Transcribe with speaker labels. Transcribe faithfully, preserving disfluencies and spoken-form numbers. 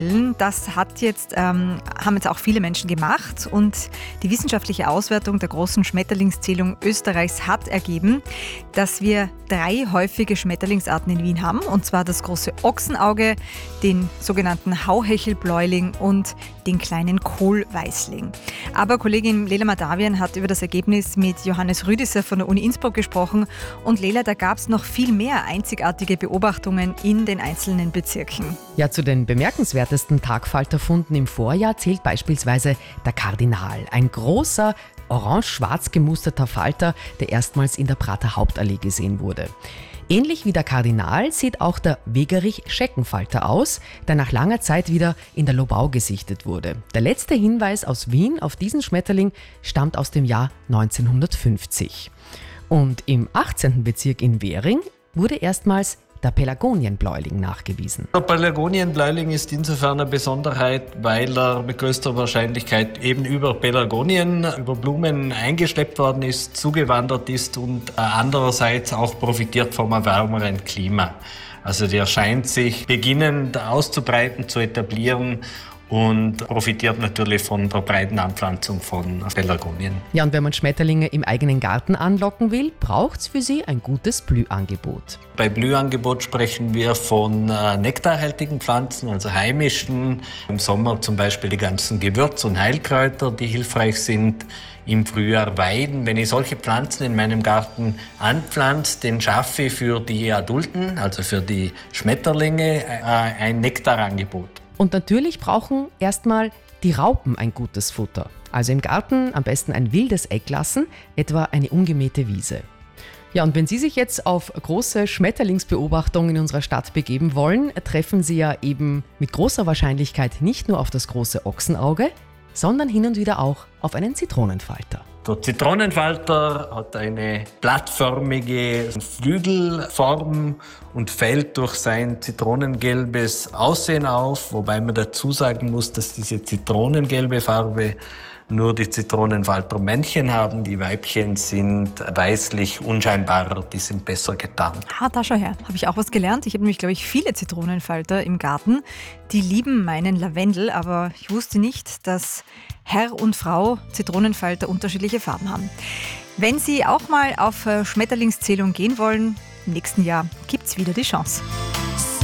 Speaker 1: Das hat jetzt, ähm, haben jetzt auch viele Menschen gemacht und die wissenschaftliche Auswertung der großen Schmetterlingszählung Österreichs hat ergeben, dass wir drei häufige Schmetterlingsarten in Wien haben, und zwar das große Ochsenauge, den sogenannten Hauhechelbläuling und den kleinen Kohlweißling. Aber Kollegin Lela Madavian hat über das Ergebnis mit Johannes Rüdisser von der Uni Innsbruck gesprochen, und Lela, da gab es noch viel mehr einzigartige Beobachtungen in den einzelnen Bezirken.
Speaker 2: Ja, zu den bemerkenswertesten Tagfalterfunden im Vorjahr zählt beispielsweise der Kardinal, ein großer, orange-schwarz gemusterter Falter, der erstmals in der Prater Hauptallee gesehen wurde. Ähnlich wie der Kardinal sieht auch der Wegerich-Scheckenfalter aus, der nach langer Zeit wieder in der Lobau gesichtet wurde. Der letzte Hinweis aus Wien auf diesen Schmetterling stammt aus dem Jahr neunzehnhundertfünfzig. Und im achtzehnten Bezirk in Währing wurde erstmals der Pelargonienbläuling nachgewiesen.
Speaker 3: Der Pelargonienbläuling ist insofern eine Besonderheit, weil er mit größter Wahrscheinlichkeit eben über Pelargonien, über Blumen eingeschleppt worden ist, zugewandert ist und andererseits auch profitiert vom wärmeren Klima. Also der scheint sich beginnend auszubreiten, zu etablieren und profitiert natürlich von der breiten Anpflanzung von Pelargonien.
Speaker 2: Ja, und wenn man Schmetterlinge im eigenen Garten anlocken will, braucht es für sie ein gutes Blühangebot.
Speaker 3: Bei Blühangebot sprechen wir von äh, nektarhaltigen Pflanzen, also heimischen. Im Sommer zum Beispiel die ganzen Gewürz- und Heilkräuter, die hilfreich sind. Im Frühjahr Weiden. Wenn ich solche Pflanzen in meinem Garten anpflanze, dann schaffe ich für die Adulten, also für die Schmetterlinge, äh, ein Nektarangebot.
Speaker 2: Und natürlich brauchen erstmal die Raupen ein gutes Futter. Also im Garten am besten ein wildes Eck lassen, etwa eine ungemähte Wiese. Ja, und wenn Sie sich jetzt auf große Schmetterlingsbeobachtungen in unserer Stadt begeben wollen, treffen Sie ja eben mit großer Wahrscheinlichkeit nicht nur auf das große Ochsenauge, sondern hin und wieder auch auf einen Zitronenfalter.
Speaker 3: Der Zitronenfalter hat eine blattförmige Flügelform und fällt durch sein zitronengelbes Aussehen auf, wobei man dazu sagen muss, dass diese zitronengelbe Farbe nur die Zitronenfalter-Männchen haben. Die Weibchen sind weißlich unscheinbarer, die sind besser getarnt.
Speaker 1: Ah, da schau her, habe ich auch was gelernt. Ich habe nämlich, glaube ich, viele Zitronenfalter im Garten. Die lieben meinen Lavendel, aber ich wusste nicht, dass Herr und Frau Zitronenfalter unterschiedliche Farben haben. Wenn Sie auch mal auf Schmetterlingszählung gehen wollen, im nächsten Jahr gibt's wieder die Chance.